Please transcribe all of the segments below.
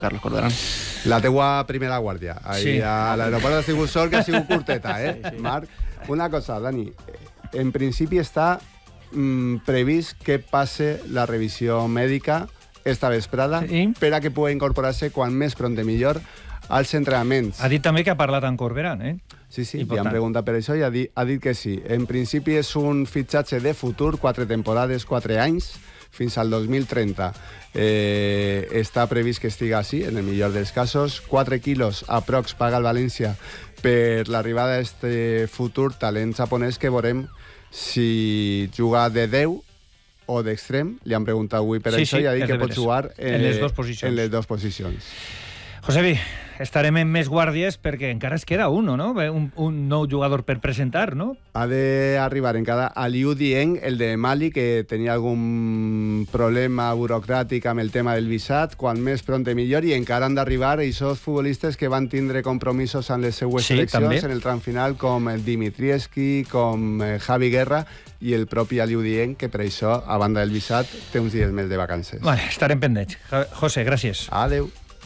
Carlos Corberán. La teua primera guàrdia. Ahí sí. A l'aeroport ha sigut sort que ha sigut curteta, Sí. Marc, una cosa, Dani. En principi està previst que passe la revisió mèdica esta vesprada per a que pugui incorporar-se quan més prompte millor als entrenaments. Ha dit també que ha parlat amb Corberán, Sí, li han preguntat per això i ha dit que sí. En principi és un fitxatge de futur, 4 temporades, 4 anys, fins al 2030. Està previst que estigui així, en el millor dels casos. 4 quilos aprox paga el València per l'arribada d'aquest futur talent japonès que veurem si juga de 10 o d'extrem. Li han preguntat avui per això i ha dit que pot jugar en les dues posicions. Josebi, estarem en més guàrdies perquè encara es queda un nou jugador per presentar, no? Ha d'arribar encara a Liu Dieng, el de Mali, que tenia algun problema burocràtic amb el tema del visat, quan més prompte millor, i encara han d'arribar aquests futbolistes que van tindre compromisos amb les seues seleccions en el tram final, com el Dimitrievski, com Javi Guerra, i el propi Liu Dieng, que per això, a banda del visat, té uns dies més de vacances. Vale, estarem pendents. José, gràcies. Adeu.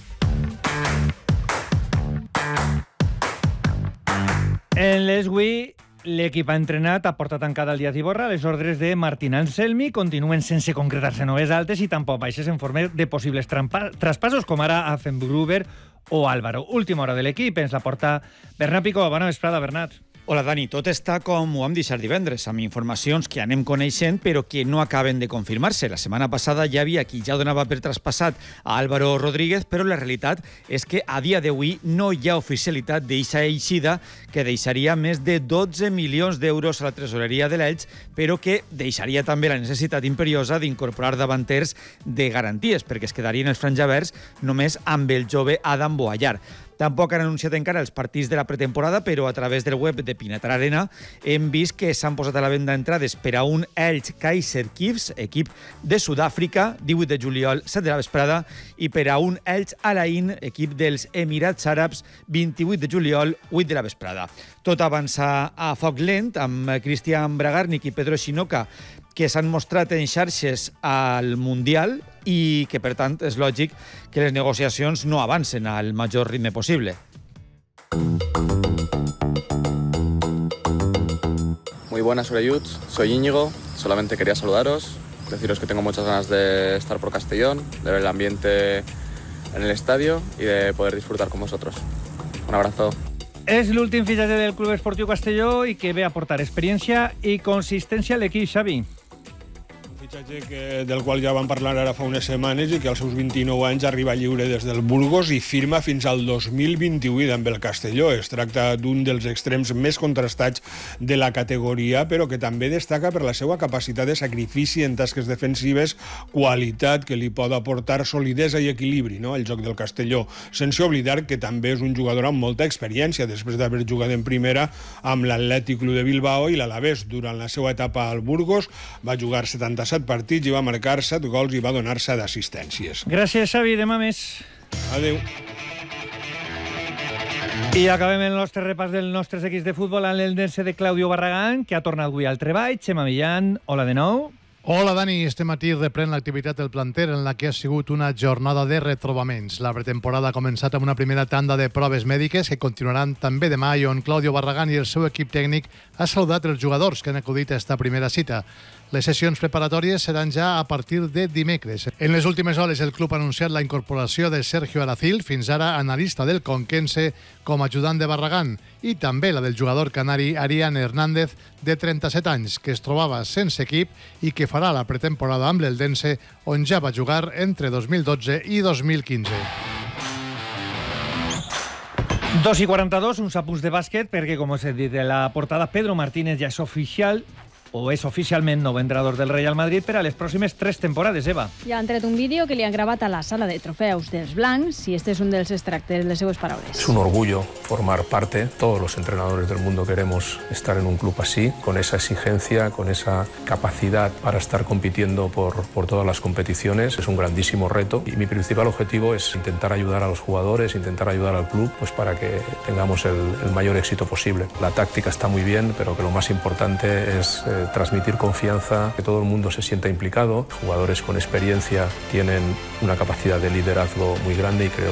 En l'Esgui, l'equip ha entrenat a porta tancada el Díaz Iborra. Les ordres de Martín Anselmi continuen sense concretar-se noves altes i tampoc baixes en forma de possibles traspassos, com ara a Fembruber o Álvaro. Última hora de l'equip, ens la porta Bernat Picó. Bona vesprada, Bernat. Hola, Dani. Tot està com ho vam deixar divendres, amb informacions que anem coneixent però que no acaben de confirmar-se. La setmana passada hi havia qui ja donava per traspassat a Álvaro Rodríguez, però la realitat és que a dia d'avui no hi ha oficialitat d'eixa eixida que deixaria més de 12 milions d'euros a la tresoreria de l'Elx, però que deixaria també la necessitat imperiosa d'incorporar davanters de garanties, perquè es quedarien els franjaverts només amb el jove Adam Boallar. Tampoc han anunciat encara els partits de la pretemporada, però a través del web de Pinetar Arena hem vist que s'han posat a la venda entrades per a un Elx Kaizer Chiefs, equip de Sud-àfrica, 18 de juliol, 7 de la vesprada, i per a un Elx Al Ain, equip dels Emirats Àrabs, 28 de juliol, 8 de la vesprada. Tot avança a foc lent, amb Cristian Bragarnik i Pedro Xinoca, que s'han mostrat en xarxes al Mundial i que, per tant, és lògic que les negociacions no avancen al major ritme possible. Muy buenas, Oreyuts. Soy Íñigo. Solamente quería saludaros, deciros que tengo muchas ganas de estar por Castellón, de ver el ambiente en el estadio y de poder disfrutar con vosotros. Un abrazo. És l'últim fitxatge del Club Esportiu Castelló i que ve a aportar experiència i consistència a l'equip, Xavi. Del qual ja vam parlar ara fa unes setmanes i que als seus 29 anys arriba lliure des del Burgos i firma fins al 2028 amb el Castelló. Es tracta d'un dels extrems més contrastats de la categoria, però que també destaca per la seva capacitat de sacrifici en tasques defensives, qualitat que li pot aportar solidesa i equilibri, no?, al joc del Castelló. Sense oblidar que també és un jugador amb molta experiència, després d'haver jugat en primera amb l'Atlètic Club de Bilbao i l'Alavés. Durant la seva etapa al Burgos va jugar 77 partits i va marcar 7 gols i va donar 7 assistències. Gràcies, Xavi. Demà més. Adéu. I acabem el nostre repàs dels nostres equips de futbol amb l'Eldense de Claudio Barragán, que ha tornat avui al treball. Xema Millán, hola de nou. Hola, Dani. Este matí reprèn l'activitat del planter en la que ha sigut una jornada de retrobaments. La pretemporada ha començat amb una primera tanda de proves mèdiques que continuaran també demà i on Claudio Barragán i el seu equip tècnic ha saludat els jugadors que han acudit a esta primera cita. Les sessions preparatòries seran ja a partir de dimecres. En les últimes hores el club ha anunciat la incorporació de Sergio Aracil, fins ara analista del Conquense, com a ajudant de Barragán, i també la del jugador canari Arián Hernández, de 37 anys, que es trobava sense equip i que farà la pretemporada amb l'Eldense, on ja va jugar entre 2012 i 2015. 2:42, uns apunts de bàsquet, perquè, com us he dit en la portada, Pedro Martínez ja és oficial, o és oficialment nou entrenador del Real Madrid per a les pròximes 3 temporades, Eva. Ja han tret un vídeo que li han gravat a la sala de trofeus dels blancs y este es un dels extractes de les seues paraules. Es un orgullo formar parte. Todos los entrenadores del mundo queremos estar en un club así, con esa exigencia, con esa capacidad para estar compitiendo por todas las competiciones. Es un grandísimo reto y mi principal objetivo es intentar ayudar a los jugadores, intentar ayudar al club, pues para que tengamos el mayor éxito posible. La táctica está muy bien, pero que lo más importante es transmitir confianza, que todo el mundo se sienta implicado. Jugadores con experiencia tienen una capacidad de liderazgo muy grande y creo